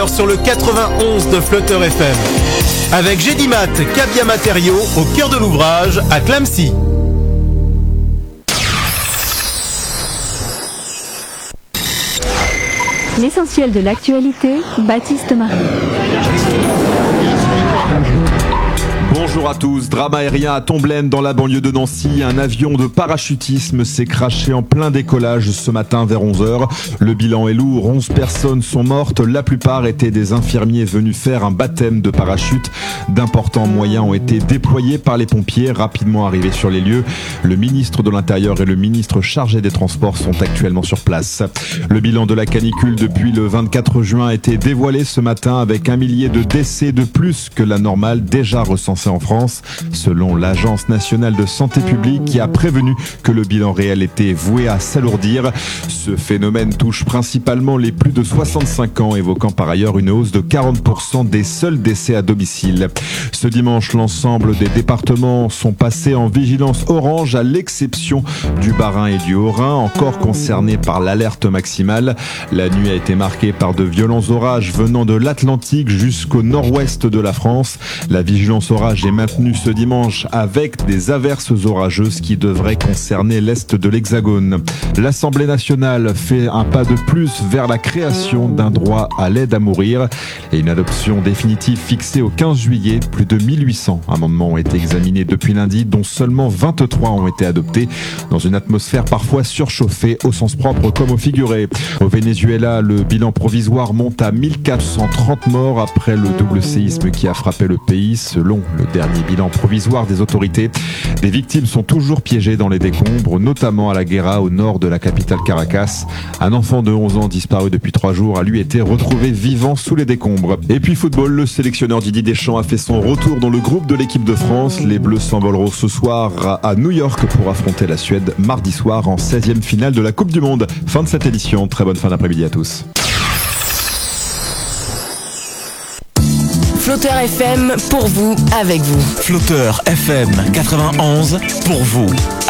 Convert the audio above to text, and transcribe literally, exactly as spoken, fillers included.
heures sur le quatre-vingt-onze de Flotteur F M. Avec Gédimat, Cabia Matériaux, au cœur de l'ouvrage, à Clamecy. L'essentiel de l'actualité, Baptiste Marie. Bonjour à tous. Drame aérien à Tomblaine dans la banlieue de Nancy. Un avion de parachutisme s'est crashé en plein décollage ce matin vers onze heures. Le bilan est lourd. onze personnes sont mortes. La plupart étaient des infirmiers venus faire un baptême de parachute. D'importants moyens ont été déployés par les pompiers rapidement arrivés sur les lieux. Le ministre de l'Intérieur et le ministre chargé des Transports sont actuellement sur place. Le bilan de la canicule depuis le vingt-quatre juin a été dévoilé ce matin avec un millier de décès de plus que la normale déjà recensée en France, selon l'Agence nationale de santé publique qui a prévenu que le bilan réel était voué à s'alourdir. Ce phénomène touche principalement les plus de soixante-cinq ans, évoquant par ailleurs une hausse de quarante pour cent des seuls décès à domicile. Ce dimanche, l'ensemble des départements sont passés en vigilance orange, à l'exception du Bas-Rhin et du Haut-Rhin, encore concernés par l'alerte maximale. La nuit a été marquée par de violents orages venant de l'Atlantique jusqu'au nord-ouest de la France. La vigilance orage est maintenue ce dimanche avec des averses orageuses qui devraient concerner l'est de l'Hexagone. L'Assemblée nationale fait un pas de plus vers la création d'un droit à l'aide à mourir et une adoption définitive fixée au quinze juillet. Plus de mille huit cents amendements ont été examinés depuis lundi, dont seulement vingt-trois ont été adoptés dans une atmosphère parfois surchauffée au sens propre comme au figuré. Au Venezuela, le bilan provisoire monte à mille quatre cent trente morts après le double séisme qui a frappé le pays. Selon le dernier bilan provisoire des autorités, des victimes sont toujours piégées dans les décombres, notamment à la Guera, au nord de la capitale Caracas. Un enfant de onze ans disparu depuis trois jours a lui été retrouvé vivant sous les décombres. Et puis football, le sélectionneur Didier Deschamps a fait son retour dans le groupe de l'équipe de France. Les Bleus s'envoleront ce soir à New York pour affronter la Suède mardi soir en seizième finale de la Coupe du Monde. Fin de cette édition, très bonne fin d'après-midi à tous. Flotteur F M, pour vous, avec vous. Flotteur F M quatre-vingt-onze, pour vous.